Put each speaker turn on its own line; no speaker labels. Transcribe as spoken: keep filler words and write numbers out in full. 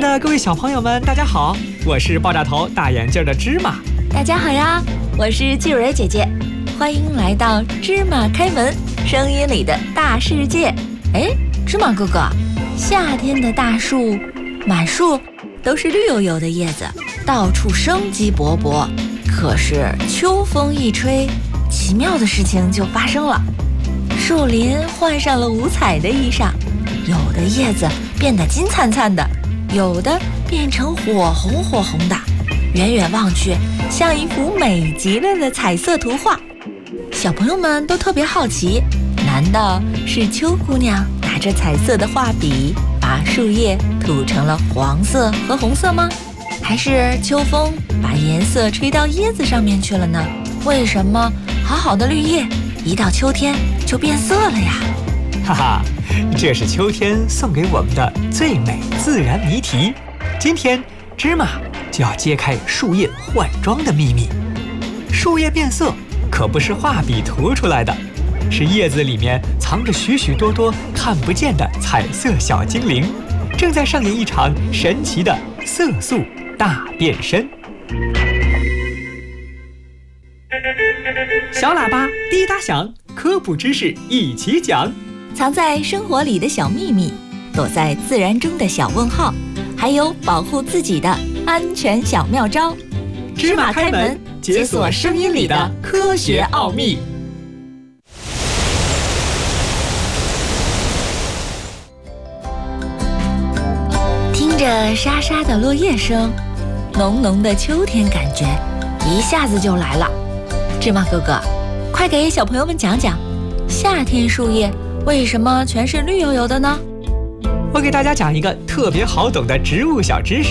的各位小朋友们，大家好，我是爆炸头大眼镜的芝麻。
大家好呀，我是季蕊姐姐，欢迎来到芝麻开门，声音里的大世界。哎，芝麻哥哥，夏天的大树，满树都是绿油油的叶子，到处生机勃勃。可是秋风一吹，奇妙的事情就发生了，树林换上了五彩的衣裳，有的叶子变得金灿灿的，有的变成火红火红的，远远望去像一幅美极了的彩色图画。小朋友们都特别好奇，难道是秋姑娘拿着彩色的画笔把树叶涂成了黄色和红色吗？还是秋风把颜色吹到椰子上面去了呢？为什么好好的绿叶一到秋天就变色了呀？
哈哈，这是秋天送给我们的最美自然谜题。今天芝麻就要揭开树叶换装的秘密。树叶变色可不是画笔涂出来的，是叶子里面藏着许许多多看不见的彩色小精灵，正在上演一场神奇的色素大变身。小喇叭滴答响，科普知识一起讲。
藏在生活里的小秘密，躲在自然中的小问号，还有保护自己的安全小妙招。
芝麻开门，解锁声音里的科学奥秘。
听着沙沙的落叶声，浓浓的秋天感觉一下子就来了。芝麻哥哥，快给小朋友们讲讲，夏天树叶为什么全是绿油油的呢？
我给大家讲一个特别好懂的植物小知识。